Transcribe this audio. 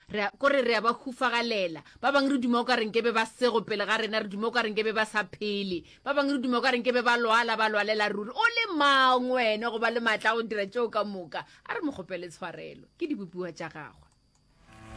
kore re ya ba hufagalela ba bang re duma o ka reng ke be ba sego pele ga rena re duma o ka reng ke be ba sa phele ba bang re duma o ka reng ke be ba lwalela ruri o le mang wena go ba le matla go dira tšeo ka moka a re mo kgopele tshwarelo ke dibopua tša gagwe